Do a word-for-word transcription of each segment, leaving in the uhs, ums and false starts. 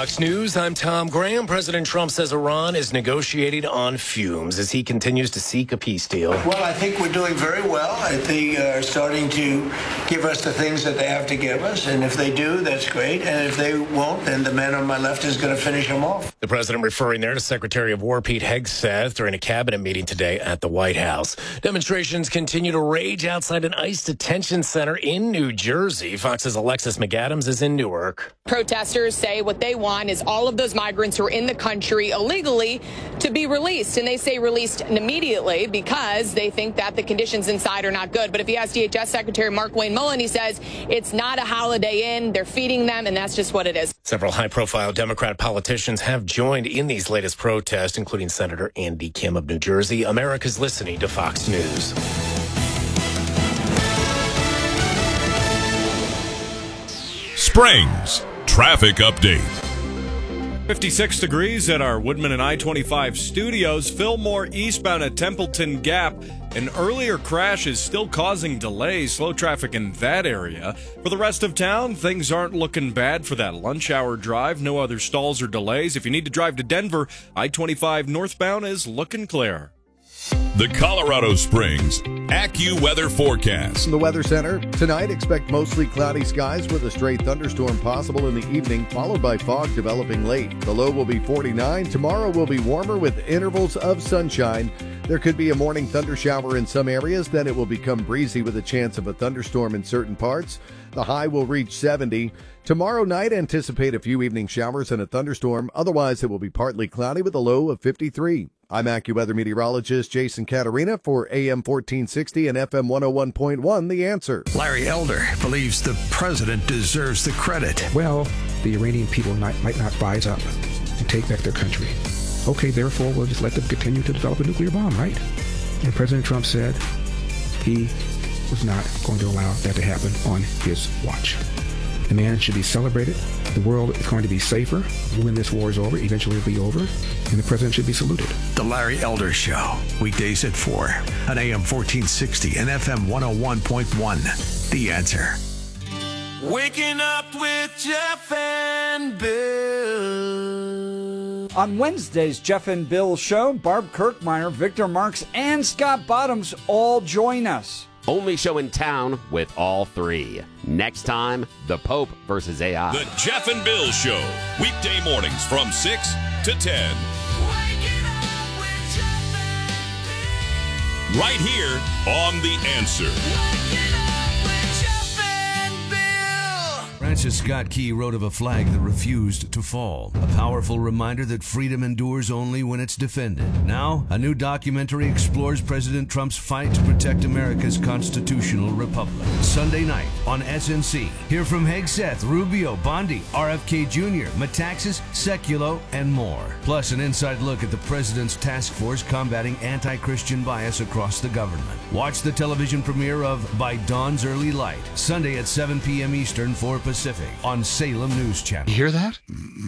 Fox News, I'm Tom Graham. President Trump says Iran is negotiating on fumes as he continues to seek a peace deal. Well, I think we're doing very well. I think they're starting to give us the things that they have to give us. And if they do, that's great. And if they won't, then the man on my left is going to finish them off. The president referring there to Secretary of War Pete Hegseth during a cabinet meeting today at the White House. Demonstrations continue to rage outside an ICE detention center in New Jersey. Fox's Alexis McAdams is in Newark. Protesters say what they want is all of those migrants who are in the country illegally to be released. And they say released immediately because they think that the conditions inside are not good. But if you ask D H S Secretary Mark Wayne Mullen, he says it's not a Holiday Inn. They're feeding them, and that's just what it is. Several high-profile Democrat politicians have joined in these latest protests, including Senator Andy Kim of New Jersey. America's listening to Fox News. Springs traffic update. fifty-six degrees at our Woodman and I twenty-five studios. Fillmore eastbound at Templeton Gap. An earlier crash is still causing delays, slow traffic in that area. For the rest of town, things aren't looking bad for that lunch hour drive. No other stalls or delays. If you need to drive to Denver, I twenty-five northbound is looking clear. The Colorado Springs AccuWeather forecast. From the Weather Center, tonight expect mostly cloudy skies with a stray thunderstorm possible in the evening, followed by fog developing late. The low will be forty-nine. Tomorrow will be warmer with intervals of sunshine. There could be a morning thunder shower in some areas, then it will become breezy with a chance of a thunderstorm in certain parts. The high will reach seventy. Tomorrow night, anticipate a few evening showers and a thunderstorm. Otherwise, it will be partly cloudy with a low of fifty-three. I'm AccuWeather meteorologist Jason Caterina for A M fourteen sixty and F M one oh one point one, The Answer. Larry Elder believes the president deserves the credit. Well, the Iranian people might, might not rise up and take back their country. Okay, therefore, we'll just let them continue to develop a nuclear bomb, right? And President Trump said he was not going to allow that to happen on his watch. The man should be celebrated. The world is going to be safer when this war is over. Eventually it'll be over. And the president should be saluted. The Larry Elder Show, weekdays at four on A M fourteen sixty and F M one oh one point one. The Answer. Waking up with Jeff and Bill. On Wednesday's Jeff and Bill show, Barb Kirkmeyer, Victor Marks, and Scott Bottoms all join us. Only show in town with all three. Next time, the Pope versus A I. The Jeff and Bill Show. Weekday mornings from six to ten. Right here on The Answer. Francis Scott Key wrote of a flag that refused to fall. A powerful reminder that freedom endures only when it's defended. Now, a new documentary explores President Trump's fight to protect America's constitutional republic. Sunday night on S N C. Hear from Hegseth, Rubio, Bondi, R F K Junior, Metaxas, Sekulow, and more. Plus, an inside look at the president's task force combating anti-Christian bias across the government. Watch the television premiere of By Dawn's Early Light, Sunday at seven p.m. Eastern, four Pacific, on Salem News Channel. You hear that?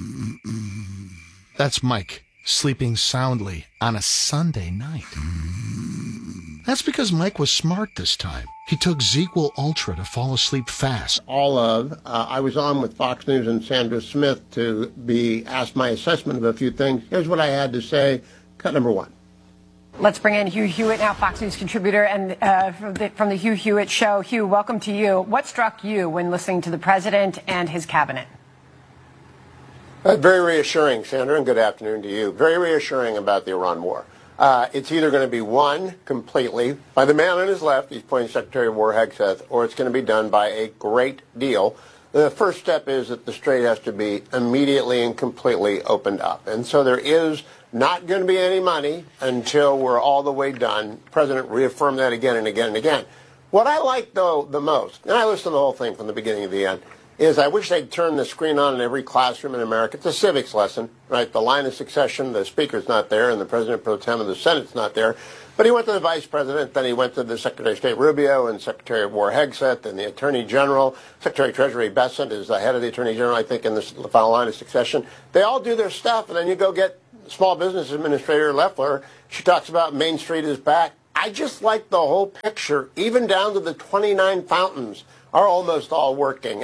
That's Mike sleeping soundly on a Sunday night. That's because Mike was smart this time. He took ZzzQuil Ultra to fall asleep fast. All of, uh, I was on with Fox News and Sandra Smith to be asked my assessment of a few things. Here's what I had to say. Cut number one. Let's bring in Hugh Hewitt, now Fox News contributor, and uh, from, the, from the Hugh Hewitt Show. Hugh, welcome to you. What struck you when listening to the president and his cabinet? Uh, very reassuring, Sandra, and good afternoon to you. Very reassuring about the Iran war. Uh, it's either going to be won completely by the man on his left, he's pointing Secretary of War Hegseth, or it's going to be done by a great deal. The first step is that the strait has to be immediately and completely opened up. And so there is not going to be any money until we're all the way done. The president reaffirmed that again and again and again. What I like, though, the most, and I listened to the whole thing from the beginning to the end, is I wish they'd turn the screen on in every classroom in America. It's a civics lesson, right? The line of succession, the speaker's not there, and the president pro tem of the Senate's not there. But he went to the vice president, then he went to the Secretary of State Rubio and Secretary of War Hegseth and the Attorney General. Secretary of Treasury Bessent is the head of the Attorney General, I think, in the final line of succession. They all do their stuff, and then you go get Small Business Administrator Loeffler. She talks about Main Street is back. I just like the whole picture, even down to the twenty-nine fountains are almost all working. And the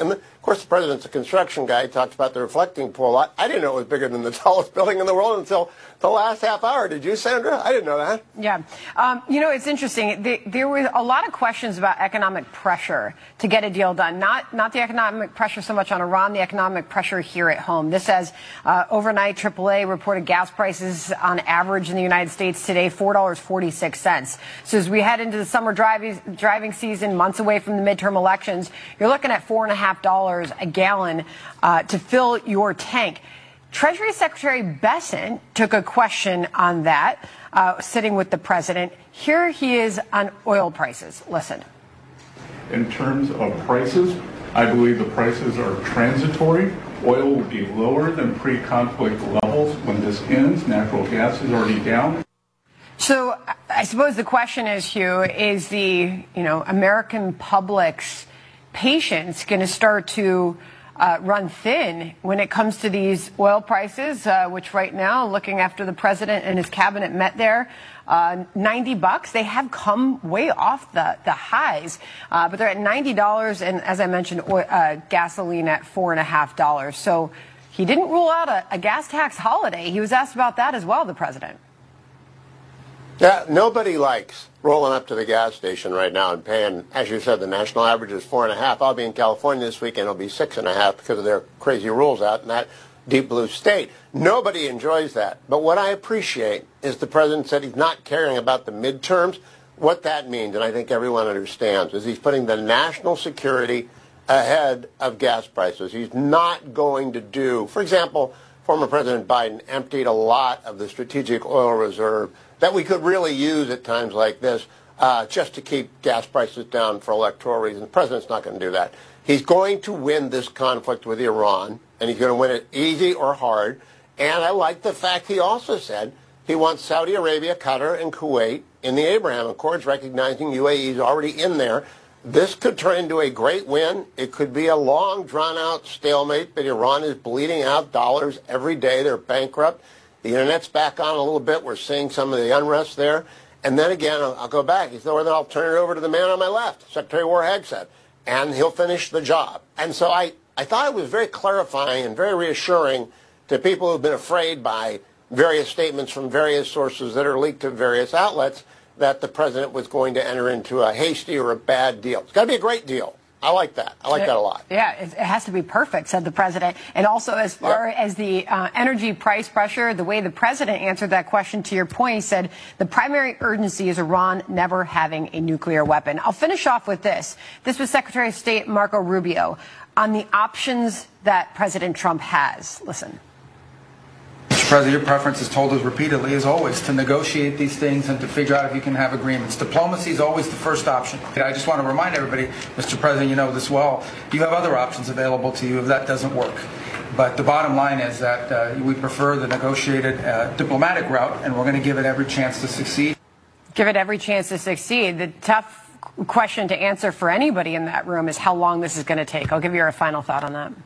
course, the president's a construction guy. He talks about the reflecting pool. I, I didn't know it was bigger than the tallest building in the world until the last half hour. Did you, Sandra? I didn't know that. Yeah. Um, you know, it's interesting. The, there were a lot of questions about economic pressure to get a deal done. Not not the economic pressure so much on Iran, the economic pressure here at home. This says uh, overnight triple A reported gas prices on average in the United States today, four dollars and forty-six cents. So as we head into the summer driving, driving season, months away from the midterm elections, you're looking at four and a half dollars a gallon uh, to fill your tank. Treasury Secretary Bessent took a question on that, uh, sitting with the president. Here he is on oil prices. Listen. In terms of prices, I believe the prices are transitory. Oil will be lower than pre-conflict levels when this ends. Natural gas is already down. So I suppose the question is, Hugh, is the, you know, American public's patience going to start to uh, run thin when it comes to these oil prices, uh, which right now, looking after the president and his cabinet met there, uh, ninety bucks. They have come way off the, the highs, uh, but they're at ninety dollars. And as I mentioned, oil, uh, gasoline at four and a half dollars. So he didn't rule out a, a gas tax holiday. He was asked about that as well, the president. Yeah, nobody likes rolling up to the gas station right now and paying, as you said, the national average is four and a half. I'll be in California this weekend. It'll be six and a half because of their crazy rules out in that deep blue state. Nobody enjoys that. But what I appreciate is the president said he's not caring about the midterms. What that means, and I think everyone understands, is he's putting the national security ahead of gas prices. He's not going to do, for example, former President Biden emptied a lot of the strategic oil reserve that we could really use at times like this uh, just to keep gas prices down for electoral reasons. The president's not going to do that. He's going to win this conflict with Iran, and he's going to win it easy or hard. And I like the fact he also said he wants Saudi Arabia, Qatar, and Kuwait in the Abraham Accords, recognizing U A E is already in there. This could turn into a great win. It could be a long, drawn-out stalemate, but Iran is bleeding out dollars every day. They're bankrupt. The internet's back on a little bit. We're seeing some of the unrest there. And then again, I'll, I'll go back. He said, well, then I'll turn it over to the man on my left, Secretary of War Hegseth, and he'll finish the job. And so I, I thought it was very clarifying and very reassuring to people who've been afraid by various statements from various sources that are leaked to various outlets that the president was going to enter into a hasty or a bad deal. It's got to be a great deal. I like that. I like that a lot. Yeah, it, it has to be perfect, said the president. And also, as far yeah. as the uh, energy price pressure, the way the president answered that question, to your point, he said the primary urgency is Iran never having a nuclear weapon. I'll finish off with this. This was Secretary of State Marco Rubio on the options that President Trump has. Listen. Mister President, your preference is told us repeatedly, as always, to negotiate these things and to figure out if you can have agreements. Diplomacy is always the first option. I just want to remind everybody, Mister President, you know this well, you have other options available to you if that doesn't work. But the bottom line is that uh, we prefer the negotiated uh, diplomatic route, and we're going to give it every chance to succeed. Give it every chance to succeed. The tough question to answer for anybody in that room is how long this is going to take. I'll give you a final thought on that.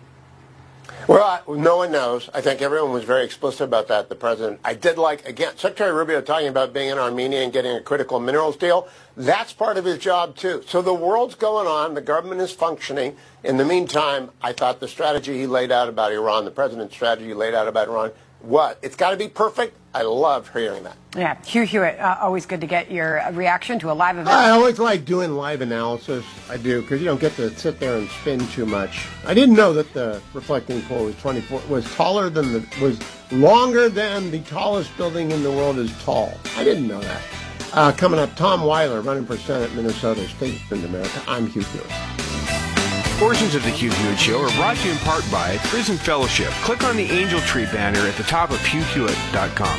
Well, I, no one knows. I think everyone was very explicit about that, the president. I did like, again, Secretary Rubio talking about being in Armenia and getting a critical minerals deal. That's part of his job, too. So the world's going on. The government is functioning. In the meantime, I thought the strategy he laid out about Iran, the president's strategy he laid out about Iran, what? It's got to be perfect. I love hearing that. Yeah, Hugh Hewitt, uh, always good to get your reaction to a live event. I always like doing live analysis. I do, because you don't get to sit there and spin too much. I didn't know that the reflecting pool was twenty-four, was taller than the, was longer than the tallest building in the world is tall. I didn't know that. Uh, coming up, Tom Weiler, running for Senate, Minnesota, State of America. I'm Hugh Hewitt. Portions of the Hugh Hewitt Show are brought to you in part by Prison Fellowship. Click on the Angel Tree banner at the top of hugh hewitt dot com.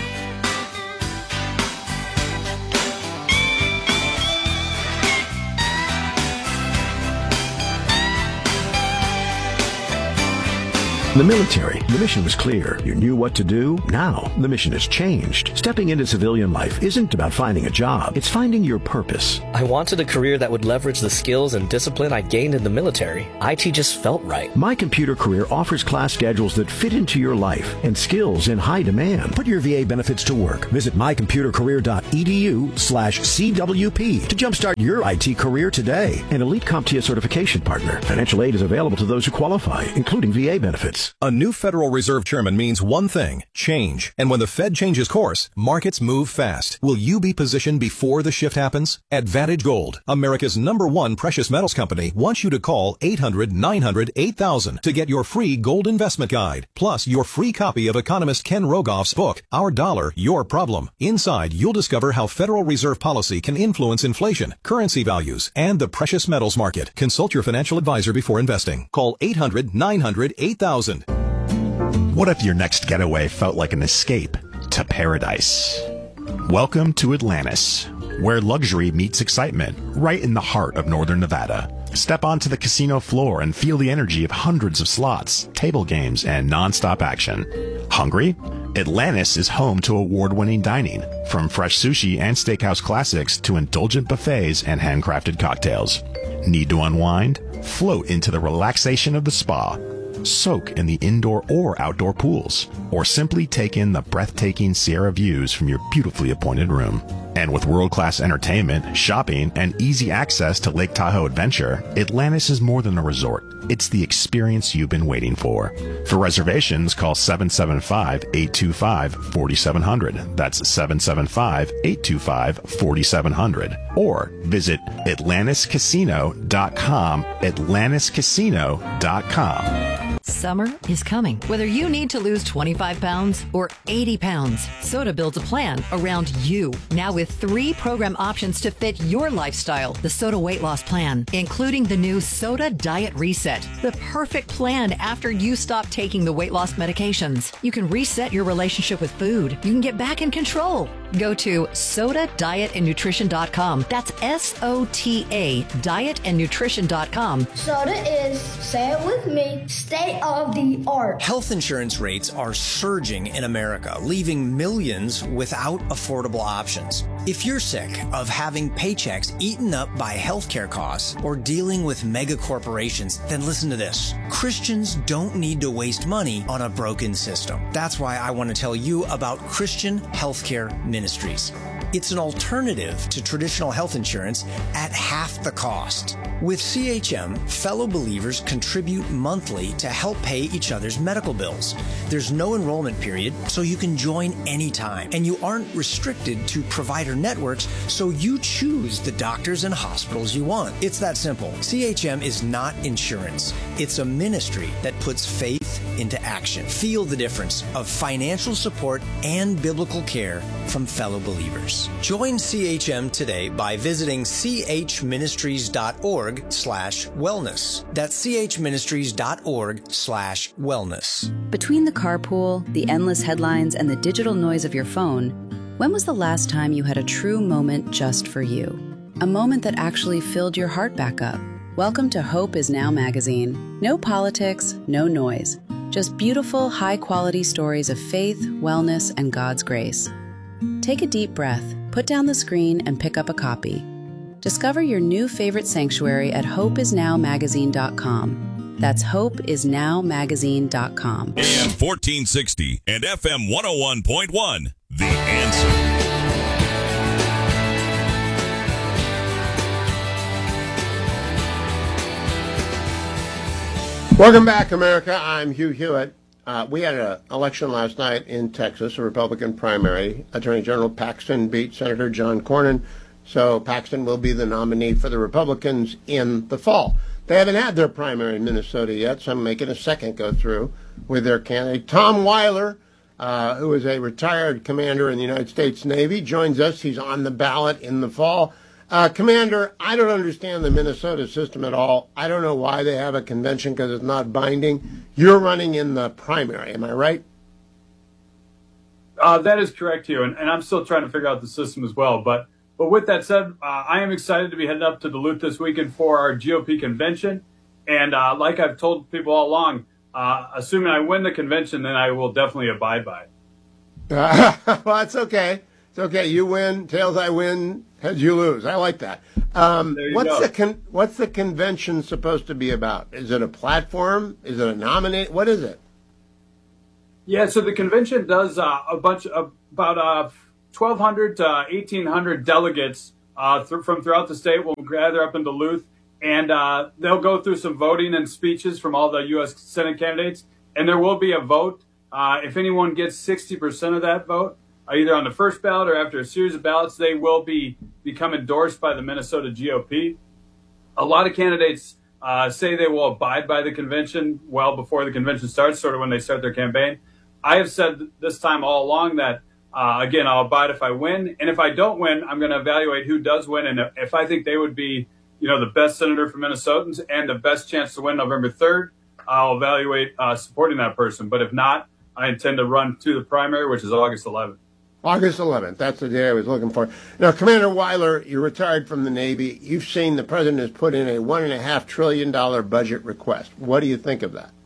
The military, the mission was clear. You knew what to do. Now, the mission has changed. Stepping into civilian life isn't about finding a job. It's finding your purpose. I wanted a career that would leverage the skills and discipline I gained in the military. I T just felt right. My Computer Career offers class schedules that fit into your life and skills in high demand. Put your V A benefits to work. Visit mycomputercareer.edu slash CWP to jumpstart your I T career today. An Elite CompTIA certification partner. Financial aid is available to those who qualify, including V A benefits. A new Federal Reserve Chairman means one thing, change. And when the Fed changes course, markets move fast. Will you be positioned before the shift happens? Advantage Gold, America's number one precious metals company, wants you to call eight hundred nine hundred eight thousand to get your free gold investment guide, plus your free copy of economist Ken Rogoff's book, Our Dollar, Your Problem. Inside, you'll discover how Federal Reserve policy can influence inflation, currency values, and the precious metals market. Consult your financial advisor before investing. Call eight hundred nine hundred eight thousand. What if your next getaway felt like an escape to paradise? Welcome to Atlantis, where luxury meets excitement, right in the heart of northern Nevada. Step onto the casino floor and feel the energy of hundreds of slots, table games, and non-stop action. Hungry? Atlantis is home to award-winning dining, from fresh sushi and steakhouse classics to indulgent buffets and handcrafted cocktails. Need to unwind? Float into the relaxation of the spa. Soak in the indoor or outdoor pools, or simply take in the breathtaking Sierra views from your beautifully appointed room. And with world-class entertainment, shopping, and easy access to Lake Tahoe Adventure, Atlantis is more than a resort. It's the experience you've been waiting for. For reservations, call seven seven five, eight two five, four seven zero zero. That's seven seven five, eight two five, four seven zero zero. Or visit Atlantis Casino dot com, Atlantis Casino dot com. Summer is coming. Whether you need to lose twenty-five pounds or eighty pounds, Soda builds a plan around you. Now with three program options to fit your lifestyle. The Soda Weight Loss Plan, including the new Soda Diet Reset, the perfect plan after you stop taking the weight loss medications. You can reset your relationship with food. You can get back in control. Go to soda diet and nutrition dot com. That's S O T A, diet and nutrition dot com. Soda is, say it with me, state of the art. Health insurance rates are surging in America, leaving millions without affordable options. If you're sick of having paychecks eaten up by healthcare costs or dealing with mega corporations, then listen to this. Christians don't need to waste money on a broken system. That's why I want to tell you about Christian Healthcare Ministries. It's an alternative to traditional health insurance at half the cost. With C H M, fellow believers contribute monthly to help pay each other's medical bills. There's no enrollment period, so you can join anytime. And you aren't restricted to provider networks, so you choose the doctors and hospitals you want. It's that simple. C H M is not insurance. It's a ministry that puts faith into action. Feel the difference of financial support and biblical care from fellow believers. Join C H M today by visiting c h ministries dot org slash wellness. That's c h ministries dot org slash wellness. Between the carpool, the endless headlines, and the digital noise of your phone, when was the last time you had a true moment just for you? A moment that actually filled your heart back up. Welcome to Hope Is Now magazine. No politics, no noise. Just beautiful, high-quality stories of faith, wellness, and God's grace. Take a deep breath, put down the screen, and pick up a copy. Discover your new favorite sanctuary at hope is now magazine dot com. That's hope is now magazine dot com. A M fourteen sixty and F M one oh one point one. The Answer. Welcome back, America. I'm Hugh Hewitt. Uh, we had an election last night in Texas, a Republican primary. Attorney General Paxton beat Senator John Cornyn, so Paxton will be the nominee for the Republicans in the fall. They haven't had their primary in Minnesota yet, so I'm making a second go through with their candidate. Tom Weiler, uh, who is a retired commander in the United States Navy, joins us. He's on the ballot in the fall. Uh, Commander, I don't understand the Minnesota system at all. I don't know why they have a convention because it's not binding. You're running in the primary, am I right? Uh, that is correct, Hugh, and, and I'm still trying to figure out the system as well. But but with that said, uh, I am excited to be heading up to Duluth this weekend for our G O P convention. And uh, like I've told people all along, uh, assuming I win the convention, then I will definitely abide by it. Uh, well, it's okay. It's okay. You win, tails I win, heads you lose. I like that. Um, There you what's go. the con- what's the convention supposed to be about? Is it a platform? Is it a nominate? What is it? Yeah, so the convention does uh, a bunch of about uh, twelve hundred to eighteen hundred delegates uh, th- from throughout the state will gather up in Duluth, and uh, they'll go through some voting and speeches from all the U S Senate candidates, and there will be a vote. Uh, if anyone gets sixty percent of that vote, uh, either on the first ballot or after a series of ballots, they will be become endorsed by the Minnesota G O P. A lot of candidates uh, say they will abide by the convention well before the convention starts, sort of when they start their campaign. I have said this time all along that, uh, again, I'll abide if I win. And if I don't win, I'm going to evaluate who does win. And if I think they would be, you know, the best senator for Minnesotans and the best chance to win November third, I'll evaluate uh, supporting that person. But if not, I intend to run to the primary, which is August eleventh. August eleventh. That's the day I was looking for. Now, Commander Weiler, you're retired from the Navy. You've seen the president has put in a one and a half trillion dollar budget request. What do you think of that?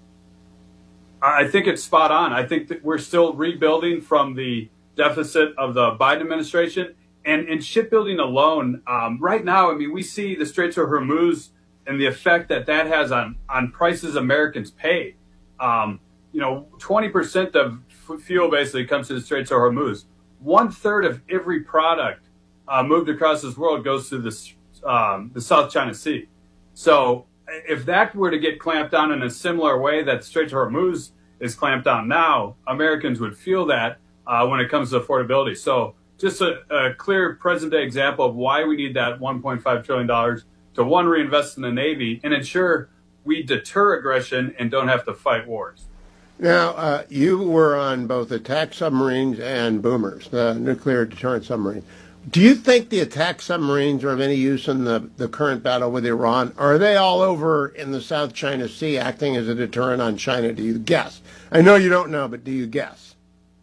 I think it's spot on. I think that we're still rebuilding from the deficit of the Biden administration. And in shipbuilding alone, um, right now, I mean, we see the Straits of Hormuz and the effect that that has on, on prices Americans pay. Um, you know, twenty percent of f- fuel basically comes to the Straits of Hormuz. One third of every product uh, moved across this world goes through this, um, the South China Sea. So if that were to get clamped down in a similar way that the Straits of Hormuz is clamped down now, Americans would feel that uh, when it comes to affordability. So just a, a clear present-day example of why we need that one point five trillion dollars to, one, reinvest in the Navy and ensure we deter aggression and don't have to fight wars. Now, uh, you were on both attack submarines and boomers, the nuclear deterrent submarines. Do you think the attack submarines are of any use in the, the current battle with Iran? Or are they all over in the South China Sea acting as a deterrent on China? Do you guess? I know you don't know, but do you guess?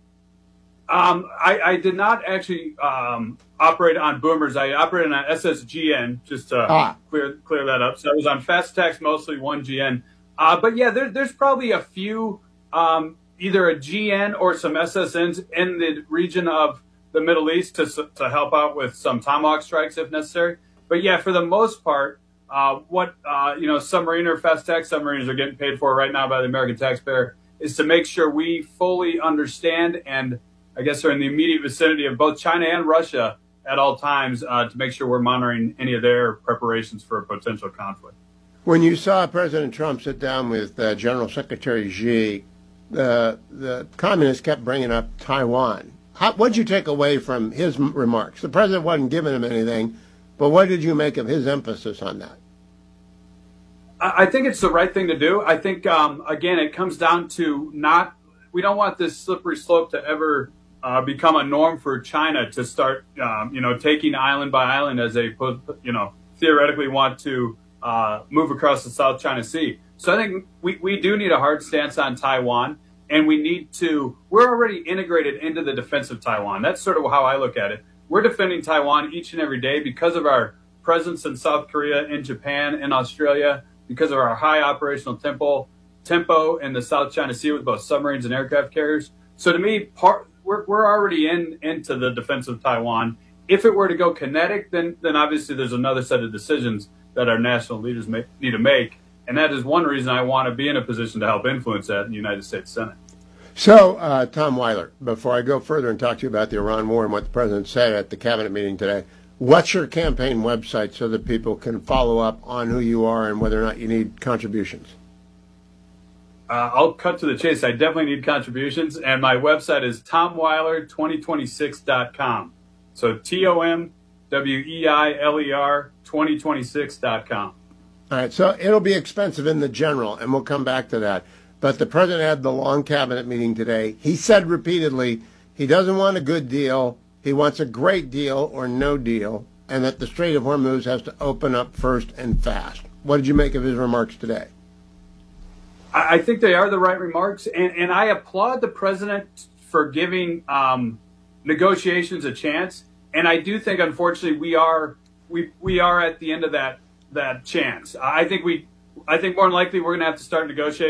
Um, I, I did not actually um, operate on boomers. I operated on S S G N, just to Ah. clear clear that up. So I was on fast attacks, mostly one G N. Uh, but yeah, there, there's probably a few, um, either a G N or some S S Ns in the region of the Middle East to to help out with some Tomahawk strikes if necessary. But yeah, for the most part, uh, what uh, you know, submarine or fast attack submarines are getting paid for right now by the American taxpayer is to make sure we fully understand and I guess are in the immediate vicinity of both China and Russia at all times uh, to make sure we're monitoring any of their preparations for a potential conflict. When you saw President Trump sit down with uh, General Secretary Xi, uh, the communists kept bringing up Taiwan. How, what did you take away from his m- remarks? The president wasn't giving him anything, but what did you make of his emphasis on that? I I think it's the right thing to do. I think, um, again, it comes down to not, we don't want this slippery slope to ever uh, become a norm for China to start, um, you know, taking island by island as they, put, you know, theoretically want to uh, move across the South China Sea. So I think we, we do need a hard stance on Taiwan, and we need to, we're already integrated into the defense of Taiwan. That's sort of how I look at it. We're defending Taiwan each and every day because of our presence in South Korea, in Japan, in Australia, because of our high operational tempo, tempo in the South China Sea with both submarines and aircraft carriers. So to me, part, we're, we're already in into the defense of Taiwan. If it were to go kinetic, then then obviously there's another set of decisions that our national leaders may, need to make. And that is one reason I want to be in a position to help influence that in the United States Senate. So, uh, Tom Weiler, before I go further and talk to you about the Iran war and what the president said at the cabinet meeting today, what's your campaign website so that people can follow up on who you are and whether or not you need contributions? Uh, I'll cut to the chase. I definitely need contributions, and my website is tom weiler twenty twenty-six dot com. So T O M W E I L E R twenty twenty-six dot com. All right, so it'll be expensive in the general, and we'll come back to that. But the president had the long cabinet meeting today. He said repeatedly he doesn't want a good deal. He wants a great deal or no deal, and that the Strait of Hormuz has to open up first and fast. What did you make of his remarks today? I think they are the right remarks, and, and I applaud the president for giving um, negotiations a chance. And I do think, unfortunately, we are we we are at the end of that that chance. I think we I think more than likely we're going to have to start negotiating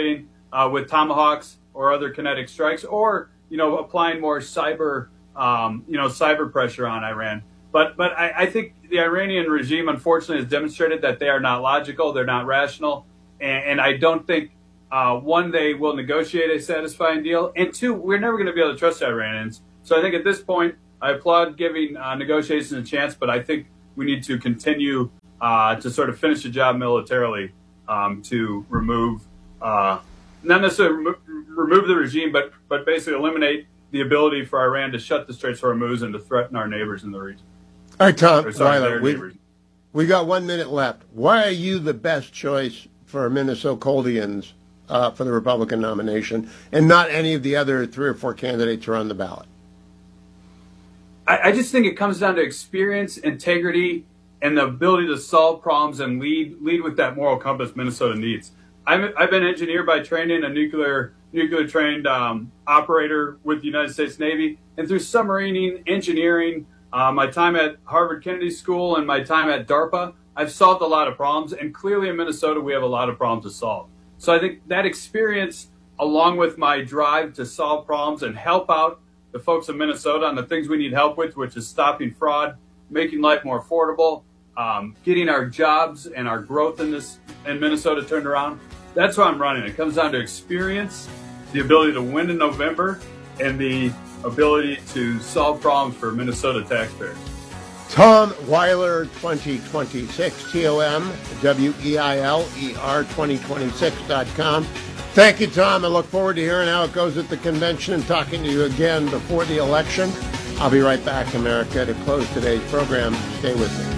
uh, with tomahawks or other kinetic strikes, or, you know, applying more cyber, um, you know, cyber pressure on Iran. But but I, I think the Iranian regime, unfortunately, has demonstrated that they are not logical, they're not rational, and, and I don't think, uh, one, they will negotiate a satisfying deal, and two, we're never going to be able to trust the Iranians. So I think at this point, I applaud giving uh, negotiations a chance, but I think we need to continue uh, to sort of finish the job militarily um, to remove, uh, not necessarily remo- remove the regime, but but basically eliminate the ability for Iran to shut the Straits of Hormuz and to threaten our neighbors in the region. All right, Tom Or, sorry, Weiler, their we, neighbors. we got one minute left. Why are you the best choice for Minnesotians uh, for the Republican nomination and not any of the other three or four candidates who are on the ballot? I, I just think it comes down to experience, integrity, and the ability to solve problems and lead lead with that moral compass Minnesota needs. I'm, I've been engineer by training, a nuclear nuclear trained um, operator with the United States Navy, and through submarining, engineering, uh, my time at Harvard Kennedy School and my time at DARPA, I've solved a lot of problems, and clearly in Minnesota we have a lot of problems to solve. So I think that experience, along with my drive to solve problems and help out the folks of Minnesota on the things we need help with, which is stopping fraud, making life more affordable, um, getting our jobs and our growth in this in Minnesota turned around. That's why I'm running. It comes down to experience, the ability to win in November, and the ability to solve problems for Minnesota taxpayers. Tom Weiler, twenty twenty-six, T O M W E I L E R twenty twenty-six dot com. Thank you, Tom. I look forward to hearing how it goes at the convention and talking to you again before the election. I'll be right back, America, to close today's program. Stay with me.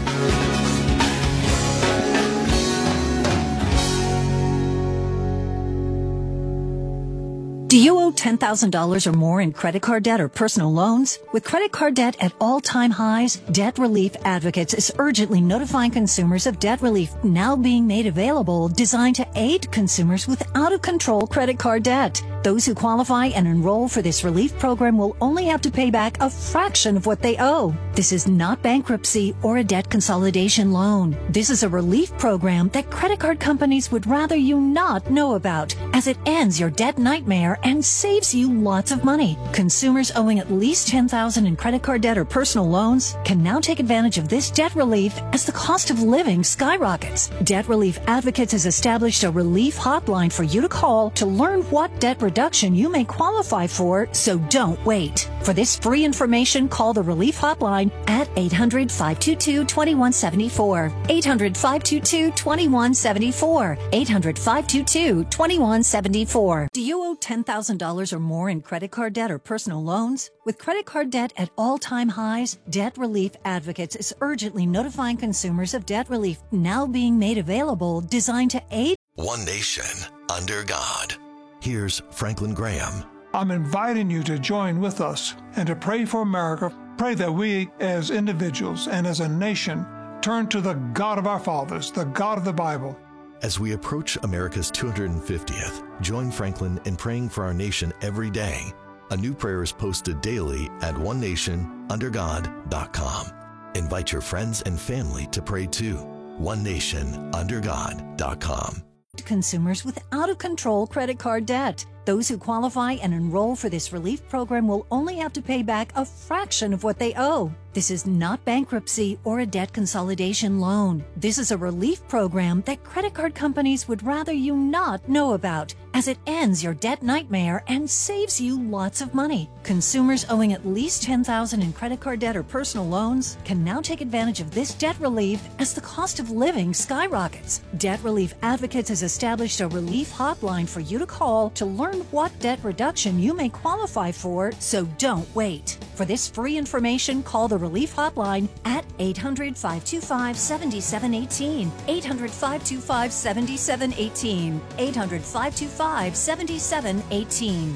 Do you owe ten thousand dollars or more in credit card debt or personal loans? With credit card debt at all-time highs, Debt Relief Advocates is urgently notifying consumers of debt relief now being made available, designed to aid consumers with out-of-control credit card debt. Those who qualify and enroll for this relief program will only have to pay back a fraction of what they owe. This is not bankruptcy or a debt consolidation loan. This is a relief program that credit card companies would rather you not know about, as it ends your debt nightmare and saves you lots of money. Consumers owing at least ten thousand dollars in credit card debt or personal loans can now take advantage of this debt relief as the cost of living skyrockets. Debt Relief Advocates has established a relief hotline for you to call to learn what debt reduction you may qualify for, so don't wait. For this free information, call the relief hotline at eight hundred, five two two, two one seven four. eight hundred, five two two, two one seven four. eight hundred, five two two, two one seven four. Do you owe ten thousand dollars or more in credit card debt or personal loans? With credit card debt at all-time highs, Debt Relief Advocates is urgently notifying consumers of debt relief now being made available, designed to aid One Nation under God. Here's Franklin Graham. I'm inviting you to join with us and to pray for America. Pray that we as individuals and as a nation turn to the God of our fathers, the God of the Bible. As we approach America's two hundred fiftieth, join Franklin in praying for our nation every day. A new prayer is posted daily at one nation under god dot com. Invite your friends and family to pray too. one nation under god dot com. Consumers with out-of-control credit card debt. Those who qualify and enroll for this relief program will only have to pay back a fraction of what they owe. This is not bankruptcy or a debt consolidation loan. This is a relief program that credit card companies would rather you not know about, as it ends your debt nightmare and saves you lots of money. Consumers owing at least ten thousand dollars in credit card debt or personal loans can now take advantage of this debt relief as the cost of living skyrockets. Debt Relief Advocates has established a relief hotline for you to call to learn what debt reduction you may qualify for, so don't wait. For this free information, call the Relief Hotline at eight hundred, five two five, seven seven one eight, eight hundred, five two five, seven seven one eight, eight hundred, five two five, seven seven one eight.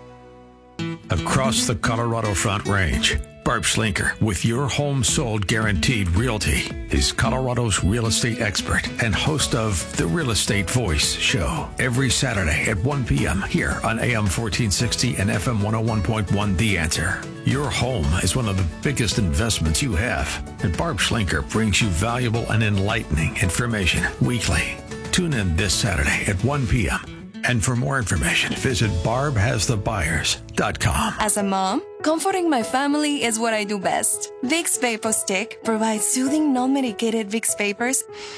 Across the Colorado Front Range, Barb Schlinker with Your Home Sold Guaranteed Realty is Colorado's real estate expert and host of the Real Estate Voice show every Saturday at one p.m. here on A M fourteen sixty and F M one oh one point one The Answer. Your home is one of the biggest investments you have, and Barb Schlinker brings you valuable and enlightening information weekly. Tune in this Saturday at one p.m. And for more information, visit barb has the buyers dot com. As a mom, comforting my family is what I do best. Vicks Vapor Stick provides soothing, non-medicated Vicks vapors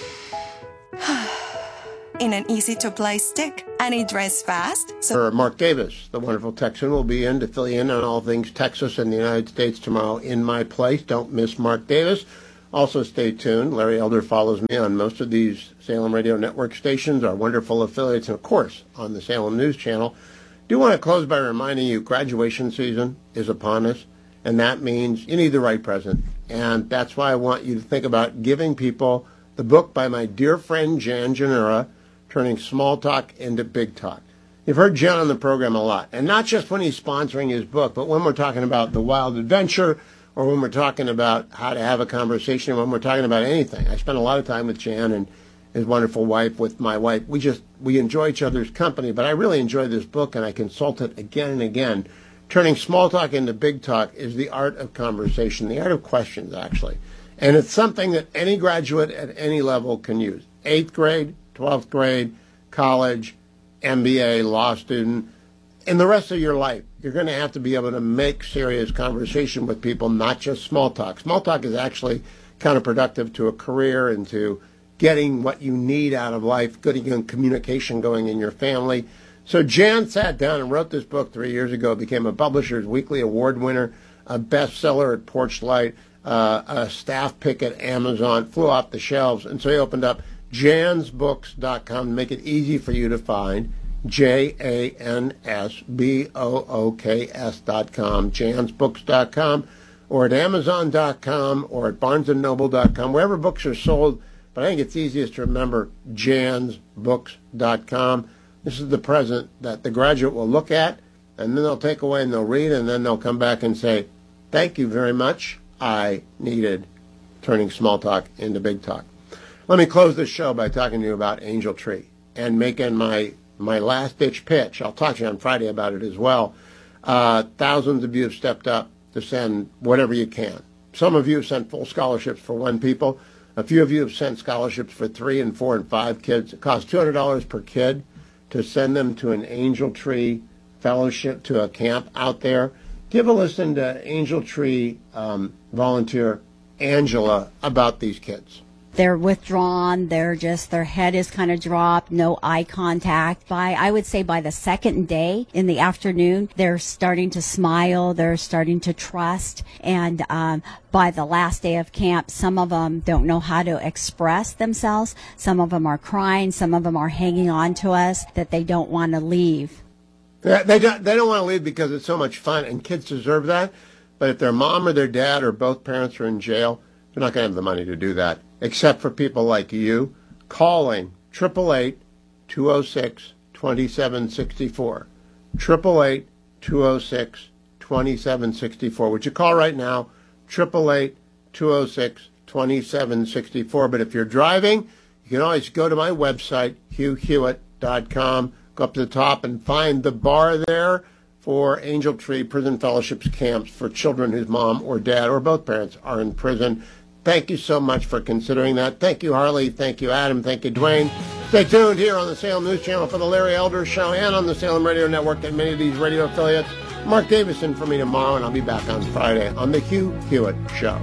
in an easy-to-apply stick, and it dries fast. So Mark Davis, the wonderful Texan, will be in to fill you in on all things Texas and the United States tomorrow in my place. Don't miss Mark Davis. Also, stay tuned. Larry Elder follows me on most of these Salem Radio Network stations, our wonderful affiliates, and, of course, on the Salem News Channel. Do want to close by reminding you graduation season is upon us, and that means you need the right present. And that's why I want you to think about giving people the book by my dear friend Jan Janura, Turning Small Talk into Big Talk. You've heard Jan on the program a lot, and not just when he's sponsoring his book, but when we're talking about the wild adventure, or when we're talking about how to have a conversation, when we're talking about anything. I spend a lot of time with Jan and his wonderful wife, with my wife. We just, we enjoy each other's company, but I really enjoy this book, and I consult it again and again. Turning Small Talk into Big Talk is the art of conversation, the art of questions, actually. And it's something that any graduate at any level can use. Eighth grade, twelfth grade, college, M B A, law student. In the rest of your life, you're going to have to be able to make serious conversation with people, not just small talk. Small talk is actually counterproductive to a career and to getting what you need out of life, getting communication going in your family. So Jan sat down and wrote this book three years ago, became a Publishers Weekly Award winner, a bestseller at Porchlight, uh, a staff pick at Amazon, flew off the shelves. And so he opened up jans books dot com to make it easy for you to find. J A N S B O O K S dot com, jans books dot com, or at amazon dot com, or at barnes and noble dot com, wherever books are sold. But I think it's easiest to remember jans books dot com. This is the present that the graduate will look at, and then they'll take away and they'll read, and then they'll come back and say, thank you very much. I needed Turning Small Talk into Big Talk. Let me close this show by talking to you about Angel Tree and making my my last-ditch pitch. I'll talk to you on Friday about it as well. Uh, thousands of you have stepped up to send whatever you can. Some of you have sent full scholarships for one people. A few of you have sent scholarships for three and four and five kids. It costs two hundred dollars per kid to send them to an Angel Tree fellowship, to a camp out there. Give a listen to Angel Tree um, volunteer Angela about these kids. They're withdrawn. They're just, their head is kind of dropped, no eye contact. By, I would say by the second day in the afternoon, they're starting to smile. They're starting to trust. And um, by the last day of camp, some of them don't know how to express themselves. Some of them are crying. Some of them are hanging on to us that they don't want to leave. They, they don't, they don't want to leave because it's so much fun, and kids deserve that. But if their mom or their dad or both parents are in jail, they're not going to have the money to do that, except for people like you calling eight eight eight, two oh six, two seven six four. eight eight eight, two oh six, two seven six four. Would you call right now? eight eight eight, two oh six, two seven six four. But if you're driving, you can always go to my website, hugh hewitt dot com, go up to the top and find the bar there for Angel Tree Prison Fellowships camps for children whose mom or dad or both parents are in prison. Thank you so much for considering that. Thank you, Harley. Thank you, Adam. Thank you, Dwayne. Stay tuned here on the Salem News Channel for the Larry Elder Show and on the Salem Radio Network and many of these radio affiliates. Mark Davison for me tomorrow, and I'll be back on Friday on the Hugh Hewitt Show.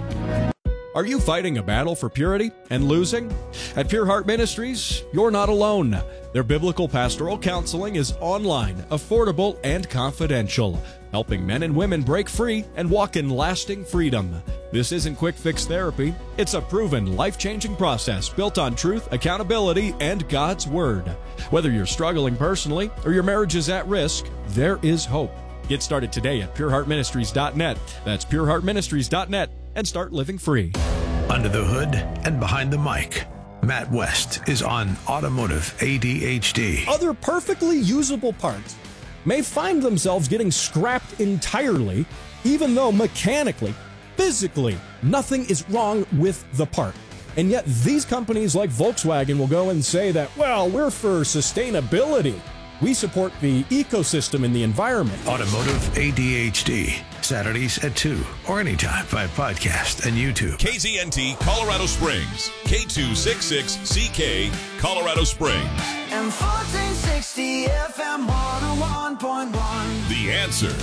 Are you fighting a battle for purity and losing? At Pure Heart Ministries, you're not alone. Their biblical pastoral counseling is online, affordable, and confidential, helping men and women break free and walk in lasting freedom. This isn't quick fix therapy. It's a proven, life-changing process built on truth, accountability, and God's Word. Whether you're struggling personally or your marriage is at risk, there is hope. Get started today at pure heart ministries dot net. That's pure heart ministries dot net and start living free. Under the hood and behind the mic, Matt West is on Automotive A D H D. Other perfectly usable parts may find themselves getting scrapped entirely, even though mechanically, physically, nothing is wrong with the part. And yet these companies like Volkswagen will go and say that, well, we're for sustainability. We support the ecosystem and the environment. Automotive A D H D, Saturdays at two or anytime via podcast and YouTube. K Z N T Colorado Springs, K two sixty-six C K, Colorado Springs. And fourteen sixty sixty F M one oh one point one. The Answer.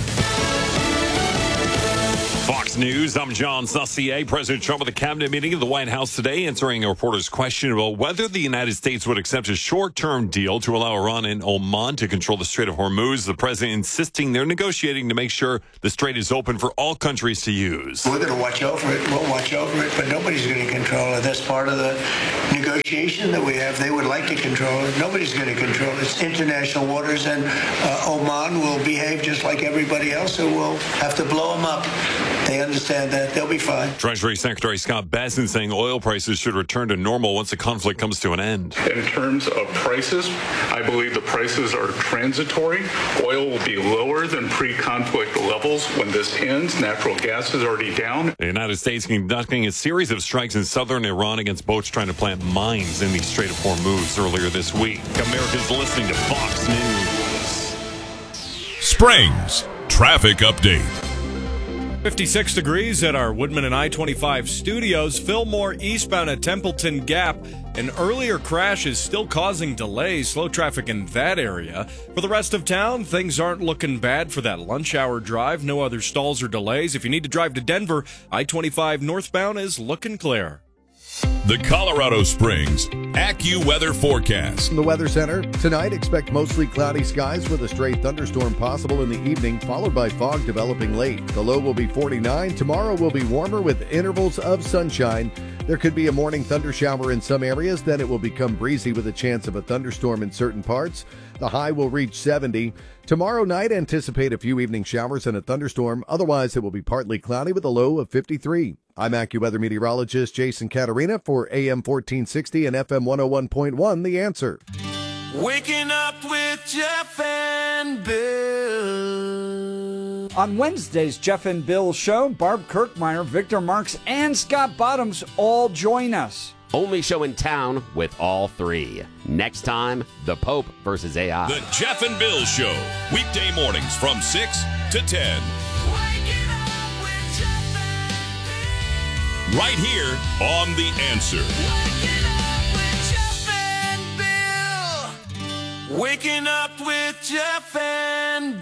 Fox News, I'm John Saucier. President Trump at the cabinet meeting at the White House today answering a reporter's question about whether the United States would accept a short-term deal to allow Iran and Oman to control the Strait of Hormuz. The president insisting they're negotiating to make sure the strait is open for all countries to use. We're going to watch over it. We'll watch over it, but nobody's going to control it. That's part of the negotiation that we have. They would like to control it. Nobody's going to control it. It's international waters, and uh, Oman will behave just like everybody else, so we'll have to blow them up. They understand that. They'll be fine. Treasury Secretary Scott Bessent saying oil prices should return to normal once the conflict comes to an end. In terms of prices, I believe the prices are transitory. Oil will be lower than pre-conflict levels when this ends. Natural gas is already down. The United States conducting a series of strikes in southern Iran against boats trying to plant mines in the Strait of Hormuz earlier this week. Americans listening to Fox News. Springs traffic update. fifty-six degrees at our Woodman and I twenty-five studios. Fillmore eastbound at Templeton Gap. An earlier crash is still causing delays, slow traffic in that area. For the rest of town, things aren't looking bad for that lunch hour drive. No other stalls or delays. If you need to drive to Denver, I twenty-five northbound is looking clear. The Colorado Springs AccuWeather forecast. From the Weather Center, tonight expect mostly cloudy skies with a stray thunderstorm possible in the evening, followed by fog developing late. The low will be forty-nine. Tomorrow will be warmer with intervals of sunshine. There could be a morning thunder shower in some areas, then it will become breezy with a chance of a thunderstorm in certain parts. The high will reach seventy. Tomorrow night, anticipate a few evening showers and a thunderstorm. Otherwise, it will be partly cloudy with a low of fifty-three. I'm AccuWeather meteorologist Jason Caterina for A M fourteen sixty and F M one oh one point one, The Answer. Waking up with Jeff and Bill. On Wednesday's Jeff and Bill show, Barb Kirkmeyer, Victor Marks, and Scott Bottoms all join us. Only show in town with all three. Next time, the Pope versus A I. The Jeff and Bill Show. Weekday mornings from six to ten. Right here on The Answer. Waking up with Jeff and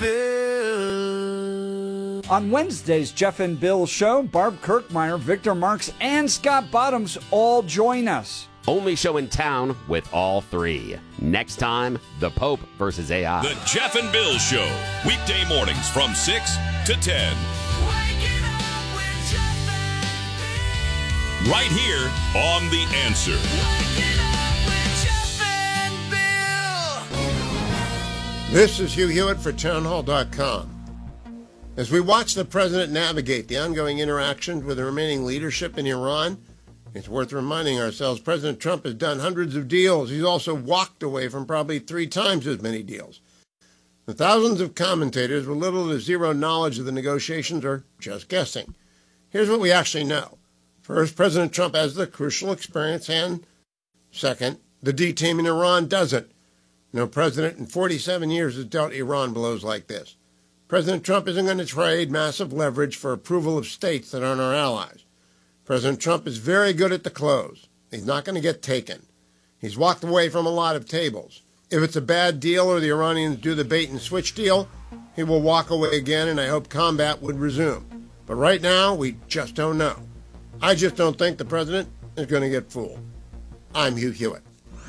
Bill. On Wednesday's Jeff and Bill show, Barb Kirkmeyer, Victor Marks, and Scott Bottoms all join us. Only show in town with all three. Next time, the Pope versus A I. The Jeff and Bill Show. Weekday mornings from six to ten. Right here on The Answer. This is Hugh Hewitt for town hall dot com. As we watch the president navigate the ongoing interactions with the remaining leadership in Iran, it's worth reminding ourselves President Trump has done hundreds of deals. He's also walked away from probably three times as many deals. The thousands of commentators with little to zero knowledge of the negotiations are just guessing. Here's what we actually know. First, President Trump has the crucial experience, and second, the D team in Iran doesn't. No president in forty-seven years has dealt Iran blows like this. President Trump isn't going to trade massive leverage for approval of states that aren't our allies. President Trump is very good at the close. He's not going to get taken. He's walked away from a lot of tables. If it's a bad deal or the Iranians do the bait and switch deal, he will walk away again, and I hope combat would resume. But right now, we just don't know. I just don't think the president is going to get fooled. I'm Hugh Hewitt.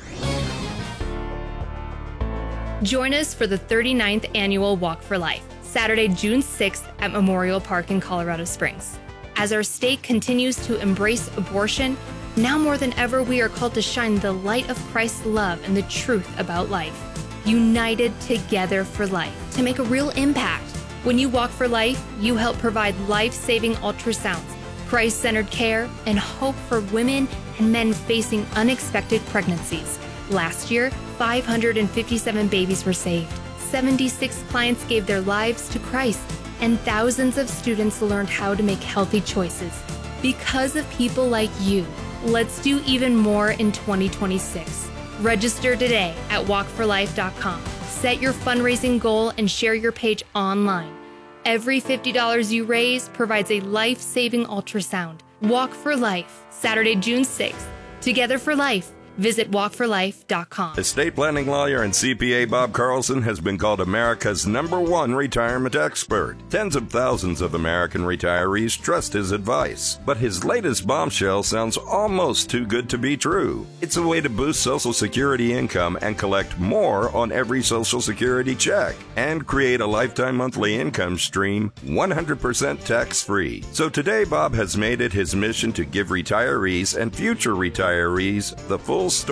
Join us for the thirty-ninth Annual Walk for Life, Saturday, June sixth at Memorial Park in Colorado Springs. As our state continues to embrace abortion, now more than ever we are called to shine the light of Christ's love and the truth about life. United together for life to make a real impact. When you walk for life, you help provide life-saving ultrasounds, Christ-centered care, and hope for women and men facing unexpected pregnancies. Last year, five hundred fifty-seven babies were saved. seventy-six clients gave their lives to Christ, and thousands of students learned how to make healthy choices. Because of people like you, let's do even more in twenty twenty-six. Register today at walk for life dot com. Set your fundraising goal and share your page online. Every fifty dollars you raise provides a life-saving ultrasound. Walk for Life, Saturday, June sixth. Together for Life Visit walk for life dot com. Estate planning lawyer and C P A Bob Carlson has been called America's number one retirement expert. Tens of thousands of American retirees trust his advice. But his latest bombshell sounds almost too good to be true. It's a way to boost Social Security income and collect more on every Social Security check and create a lifetime monthly income stream one hundred percent tax-free. So today, Bob has made it his mission to give retirees and future retirees the full story